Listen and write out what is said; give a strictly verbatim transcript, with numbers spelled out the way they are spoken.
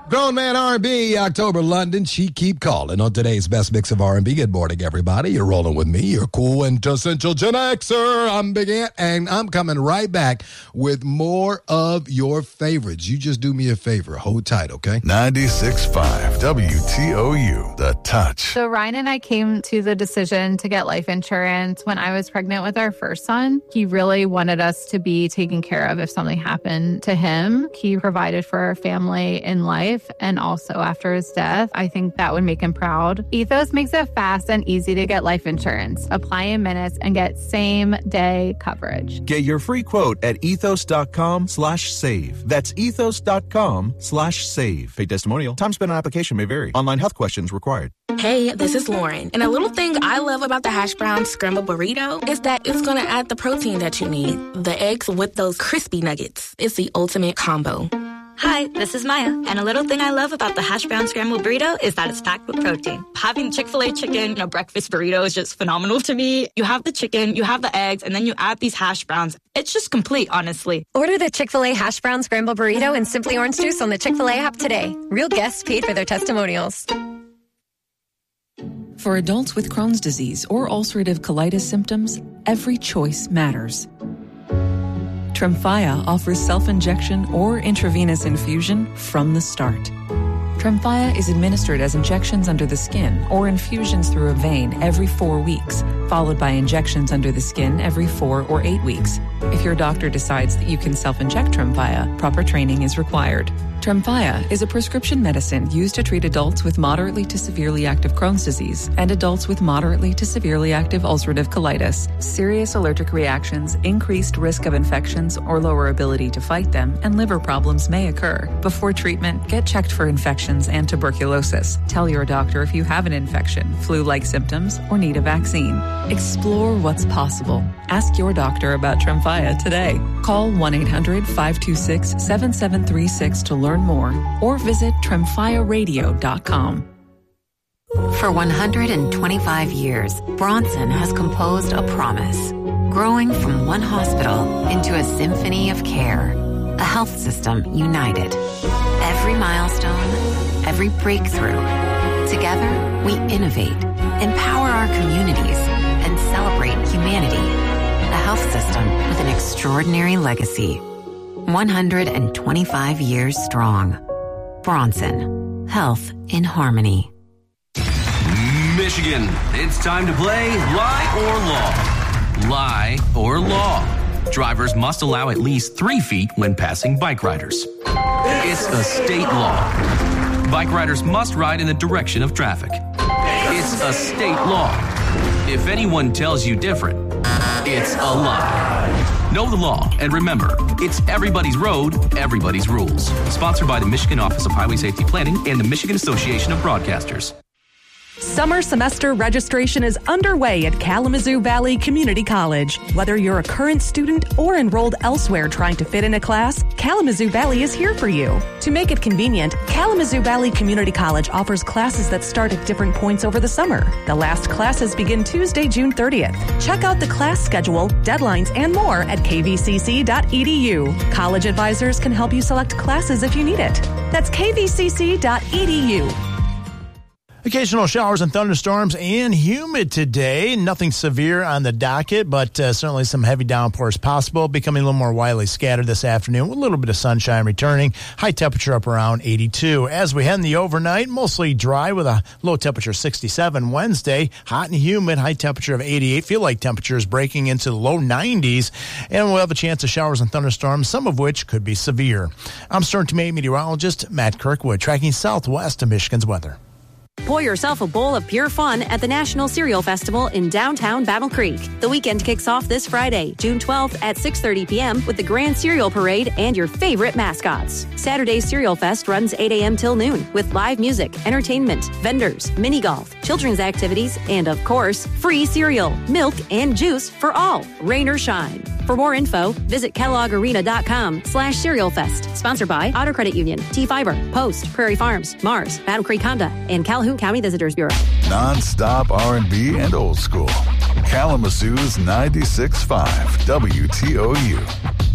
Grown Man R and B, October London, She Keep Calling on today's best mix of R and B. Good morning, everybody. You're rolling with me. You're cool and essential Gen Xer. I'm Big Ant, and I'm coming right back with more of your favorites. You just do me a favor. Hold tight, okay? ninety-six point five W T O U, The Touch. So Ryan and I came to the decision to get life insurance when I was pregnant with our first son. He really wanted us to be taken care of if something happened to him. He provided for our family in life. And also after his death, I think that would make him proud. Ethos makes it fast and easy to get life insurance. Apply in minutes and get same-day coverage. Get your free quote at ethos.com slash save. That's ethos.com slash save. Paid testimonial. Time spent on application may vary. Online health questions required. Hey, this is Lauren. And a little thing I love about the hash brown scramble burrito is that it's going to add the protein that you need. The eggs with those crispy nuggets. It's the ultimate combo. Hi, this is Maya, and a little thing I love about the hash brown scrambled burrito is that it's packed with protein. Having Chick-fil-A chicken in a breakfast burrito is just phenomenal to me. You have the chicken, you have the eggs, and then you add these hash browns. It's just complete, honestly. Order the Chick-fil-A hash brown scrambled burrito and Simply Orange Juice on the Chick-fil-A app today. Real guests paid for their testimonials. For adults with Crohn's disease or ulcerative colitis symptoms, every choice matters. Tremfya offers self-injection or intravenous infusion from the start. Tremfya is administered as injections under the skin or infusions through a vein every four weeks, followed by injections under the skin every four or eight weeks. If your doctor decides that you can self-inject Tremfya, proper training is required. Tremfya is a prescription medicine used to treat adults with moderately to severely active Crohn's disease and adults with moderately to severely active ulcerative colitis. Serious allergic reactions, increased risk of infections or lower ability to fight them, and liver problems may occur. Before treatment, get checked for infections and tuberculosis. Tell your doctor if you have an infection, flu-like symptoms, or need a vaccine. Explore what's possible. Ask your doctor about Tremfya today. Call one eight hundred five two six seven seven three six to learn more, or visit tremfya radio dot com. For one hundred twenty-five years, Bronson has composed a promise, growing from one hospital into a symphony of care, a health system united. Every milestone, every breakthrough. Together, we innovate, empower our communities, and celebrate humanity. A health system with an extraordinary legacy. one hundred twenty-five years strong. Bronson. Health in harmony. Michigan, it's time to play Lie or Law. Lie or Law. Drivers must allow at least three feet when passing bike riders. It's a state law. Bike riders must ride in the direction of traffic. It's a state law. If anyone tells you different, it's a lie. Know the law, and remember, it's everybody's road, everybody's rules. Sponsored by the Michigan Office of Highway Safety Planning and the Michigan Association of Broadcasters. Summer semester registration is underway at Kalamazoo Valley Community College. Whether you're a current student or enrolled elsewhere trying to fit in a class, Kalamazoo Valley is here for you. To make it convenient, Kalamazoo Valley Community College offers classes that start at different points over the summer. The last classes begin Tuesday, June thirtieth. Check out the class schedule, deadlines, and more at k v c c dot e d u. College advisors can help you select classes if you need it. That's k v c c dot e d u. Occasional showers and thunderstorms and humid today. Nothing severe on the docket, but uh, certainly some heavy downpours possible, becoming a little more widely scattered this afternoon with a little bit of sunshine returning. High temperature up around eighty-two. As we head in the overnight, mostly dry with a low temperature sixty-seven. Wednesday, hot and humid, high temperature of eighty-eight. Feel like temperatures breaking into the low nineties, and we'll have a chance of showers and thunderstorms, some of which could be severe. I'm Stern Tomato meteorologist Matt Kirkwood, tracking southwest of Michigan's weather. Pour yourself a bowl of pure fun at the National Cereal Festival in downtown Battle Creek. The weekend kicks off this Friday, June twelfth at six thirty p.m. with the Grand Cereal Parade and your favorite mascots. Saturday's Cereal Fest runs eight a.m. till noon with live music, entertainment, vendors, mini golf, children's activities, and of course, free cereal, milk, and juice for all, rain or shine. For more info, visit kelloggarena.com slash cereal fest. Sponsored by Auto Credit Union, T-Fiber, Post, Prairie Farms, Mars, Battle Creek Honda, and Calhoun County Visitors Bureau. Non-stop R and B and old school. Kalamazoo's ninety-six point five W T O U.